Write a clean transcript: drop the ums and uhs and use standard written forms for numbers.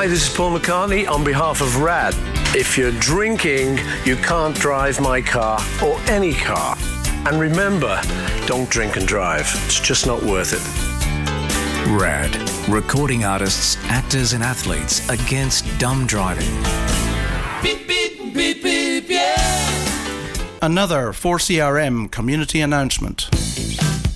Hi, this is Paul McCartney on behalf of RAD. If you're drinking, you can't drive my car or any car. And remember, don't drink and drive. It's just not worth it. RAD. Recording artists, actors and athletes against dumb driving. Beep, beep, beep, beep, yeah. Another 4CRM community announcement.